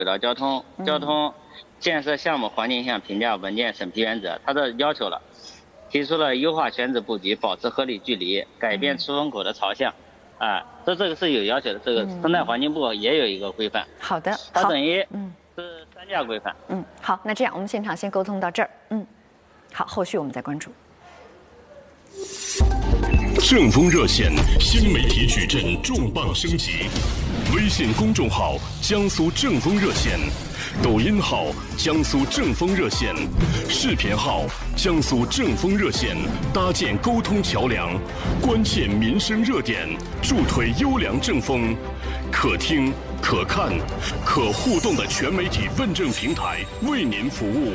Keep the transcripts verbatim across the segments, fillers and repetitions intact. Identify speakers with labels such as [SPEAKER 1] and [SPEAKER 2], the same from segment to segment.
[SPEAKER 1] 轨道交通交通建设项目环境影响评价文件审批原则，它的要求了，提出了优化选址布局，保持合理距离，改变出风口的朝向，啊，这这个是有要求的。这个生态环境部也有一个规范。
[SPEAKER 2] 好的，
[SPEAKER 1] 它等于
[SPEAKER 2] 嗯
[SPEAKER 1] 是三家规范。
[SPEAKER 2] 嗯，好，那这样我们现场先沟通到这儿。嗯，好，后续我们再关注。
[SPEAKER 3] 正风热线新媒体矩阵重磅升级，微信公众号江苏正风热线，抖音号江苏正风热线，视频号江苏正风热线，搭建沟通桥梁，关切民生热点，助推优良正风，可听可看可互动的全媒体问政平台，为您服务。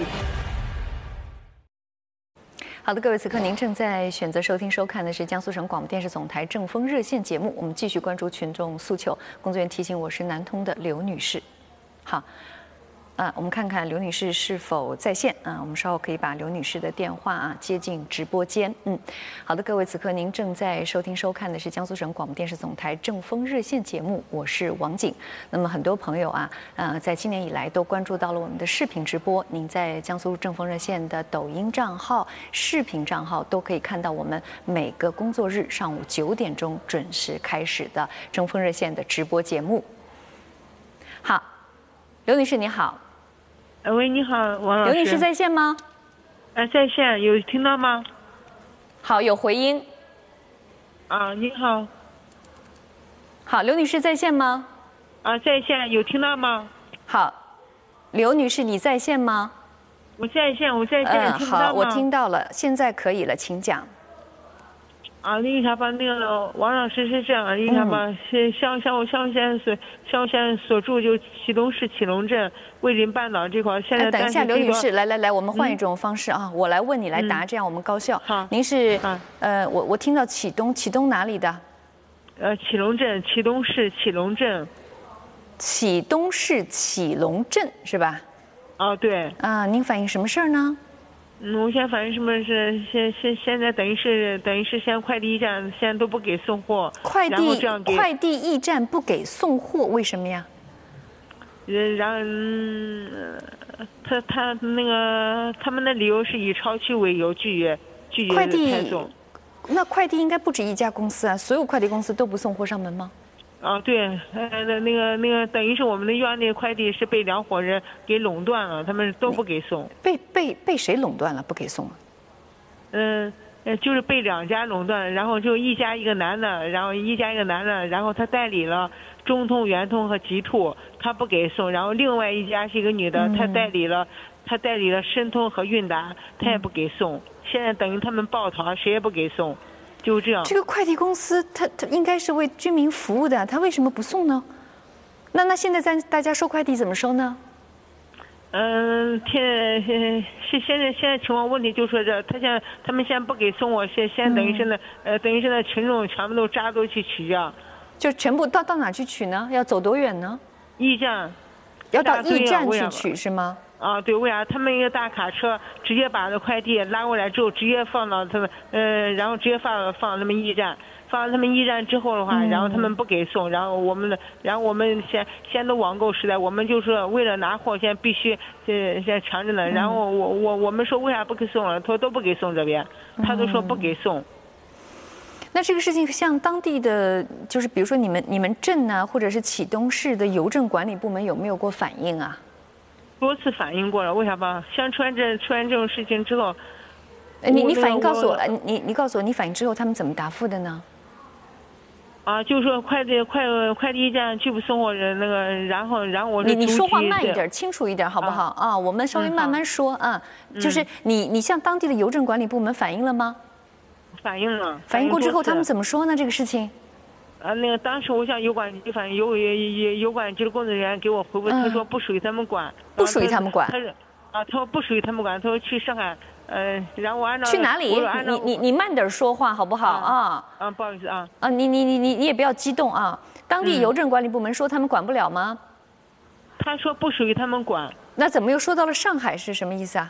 [SPEAKER 2] 好的，各位，此刻您正在选择收听收看的是江苏省广播电视总台正风热线节目，我们继续关注群众诉求。工作人员提醒我是南通的刘女士。好。啊，我们看看刘女士是否在线啊？我们稍后可以把刘女士的电话啊接进直播间。嗯，好的，各位，此刻您正在收听收看的是江苏省广播电视总台正风热线节目，我是王景。那么很多朋友啊，呃，在今年以来都关注到了我们的视频直播。您在江苏正风热线的抖音账号、视频账号都可以看到我们每个工作日上午九点钟准时开始的正风热线的直播节目。好，刘女士你好。
[SPEAKER 4] 喂，你好，王老师。
[SPEAKER 2] 刘女士在线吗？
[SPEAKER 4] 呃，在线，有听到吗？
[SPEAKER 2] 好，有回音。
[SPEAKER 4] 啊，你好。
[SPEAKER 2] 好，刘女士在线吗？
[SPEAKER 4] 啊，在线，有听到吗？
[SPEAKER 2] 好，刘女士你在线吗？
[SPEAKER 4] 我在线，我在线，
[SPEAKER 2] 嗯，
[SPEAKER 4] 听到吗？
[SPEAKER 2] 好，我听到了，现在可以了，请讲。
[SPEAKER 4] 啊，那个啥吧，那个王老师是这样，那个啥吧，是像像我像我现在所像我现在所住就启东市启龙镇桂林半岛这块，现在、
[SPEAKER 2] 哎、等一下，刘女士，来来来，我们换一种方式、嗯、啊，我来问你来答，嗯、这样我们高效。
[SPEAKER 4] 好，
[SPEAKER 2] 您是呃，我我听到启东，启东哪里的？
[SPEAKER 4] 呃，启龙镇，启东市启龙镇。
[SPEAKER 2] 启东市启龙镇是吧？
[SPEAKER 4] 啊，对。
[SPEAKER 2] 啊，您反映什么事儿呢？
[SPEAKER 4] 嗯，我现在反映什么是现现现在等于是等于是现在快递驿站现在都不给送货，
[SPEAKER 2] 快递
[SPEAKER 4] 这样给
[SPEAKER 2] 快递驿站不给送货，为什么呀？
[SPEAKER 4] 然后、嗯、他他那个他们的理由是以超期为由拒绝拒绝
[SPEAKER 2] 快递
[SPEAKER 4] 派送。
[SPEAKER 2] 那快递应该不止一家公司啊，所有快递公司都不送货上门吗？
[SPEAKER 4] 啊，对，呃，那个那个，等于是我们的院内快递是被两伙人给垄断了，他们都不给送。
[SPEAKER 2] 被被被谁垄断了？不给送啊？
[SPEAKER 4] 嗯，呃，就是被两家垄断，然后就一家一个男的，然后一家一个男的，然后他代理了中通、圆通和极兔，他不给送，然后另外一家是一个女的，她、嗯、代理了，她代理了申通和韵达，她也不给送。现在等于他们抱团，谁也不给送。就这样，
[SPEAKER 2] 这个快递公司，它它应该是为居民服务的，它为什么不送呢？那那现在咱大家收快递怎么收呢？
[SPEAKER 4] 嗯，现是现在现在情况问题就说这，他现在他们现在不给送我，现现在等于是呢、嗯，呃，等于是呢群众全部都扎堆去取啊。
[SPEAKER 2] 就全部到到哪去取呢？要走多远呢？
[SPEAKER 4] 驿站。
[SPEAKER 2] 要到驿站去取是吗？
[SPEAKER 4] 啊，对，为啥？他们一个大卡车直接把这快递拉过来之后，直接放到他们，呃，然后直接放放到他们驿站，放到他们驿站之后的话，嗯、然后他们不给送，然后我们的，然后我们现现在都网购时代，我们就说为了拿货，现在必须呃现在强着呢。然后我我我们说为啥不给送了？他说都不给送这边，他都说不给送。
[SPEAKER 2] 嗯、那这个事情向当地的，就是比如说你们你们镇呢、啊，或者是启东市的邮政管理部门有没有过反应啊？
[SPEAKER 4] 多次反映过了，为啥吧？像出现这出现这种事情之后，
[SPEAKER 2] 你你反映告诉我，你你告诉我，你反映之后他们怎么答复的呢？
[SPEAKER 4] 啊，就说快递快快递驿站拒不送货人那个，然后然后我
[SPEAKER 2] 你你说话慢一点，清楚一点好不好啊？啊我们稍微慢慢说啊。就是你你向当地的邮政管理部门反映了吗？
[SPEAKER 4] 反映了。
[SPEAKER 2] 反映过之后他们怎么说呢？这个事情？
[SPEAKER 4] 啊，那个当时我向邮管局反映，邮邮邮管局的工作人员给我回复，他说不属于他们管，
[SPEAKER 2] 不属于他们管。
[SPEAKER 4] 他说啊，他说不属于他们管，他说去上海，呃，然后我按照
[SPEAKER 2] 去哪里？你你你慢点说话好不好啊？
[SPEAKER 4] 啊，不好意思啊。
[SPEAKER 2] 啊，你你你你你也不要激动啊。当地邮政管理部门说他们管不了吗？
[SPEAKER 4] 他说不属于他们管。
[SPEAKER 2] 那怎么又说到了上海是什么意思啊？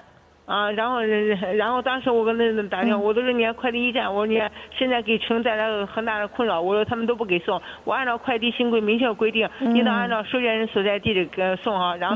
[SPEAKER 4] 啊，然后然后当时我跟那打电话，我都是撵快递驿站，我说你现在给城带来了很大的困扰，我说他们都不给送，我按照快递新规明确规定，你得按照收件人所在地址给送哈，然后。